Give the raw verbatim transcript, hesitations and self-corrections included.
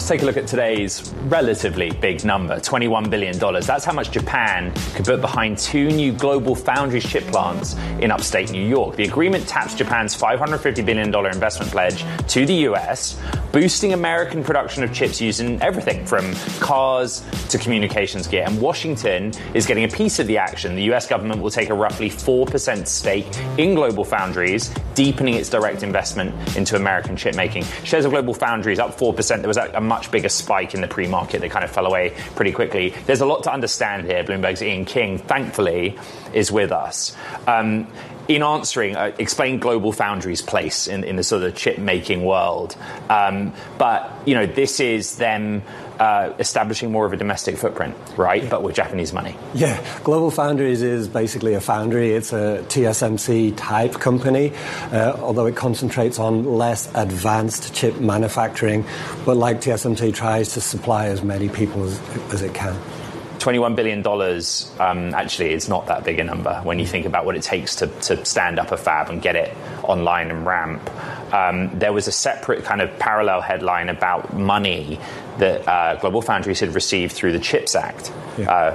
Let's take a look at today's relatively big number, twenty-one billion dollars. That's how much Japan could put behind two new global foundries chip plants in upstate New York. The agreement taps Japan's five hundred fifty billion dollars investment pledge to the U S, boosting American production of chips used in everything from cars to communications gear. And Washington is getting a piece of the action. The U S government will take a roughly four percent stake in Global Foundries, deepening its direct investment into American chip making. Shares of Global Foundries up four percent. There was a much bigger spike in the pre-market that kind of fell away pretty quickly. There's a lot to understand here. Bloomberg's Ian King, thankfully, is with us. Um, in answering, uh, explain Global Foundries' place in, in the sort of chip-making world. Um, but, you know, this is them uh, establishing more of a domestic footprint, right? Yeah. But with Japanese money. Yeah. Global Foundries is basically a foundry. It's a T S M C-type company, uh, although it concentrates on less advanced chip manufacturing. But like T S M C, tries to supply as many people as, as it can. twenty-one billion dollars, um, actually, is not that big a number when you think about what it takes to, to stand up a fab and get it online and ramp. Um, there was a separate kind of parallel headline about money that uh, Global Foundries had received through the CHIPS Act. Yeah. Uh,